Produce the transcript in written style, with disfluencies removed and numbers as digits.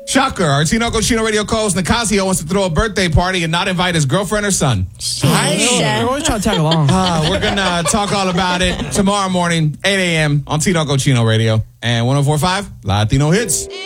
Shocker. Our Tino Cochino Radio co-host Nicasio wants to throw a birthday party and not invite his girlfriend or son. You're always trying to tag along. We're going to talk all about it tomorrow morning, 8 a.m. on Tino Cochino Radio and 104.5 Latino Hits.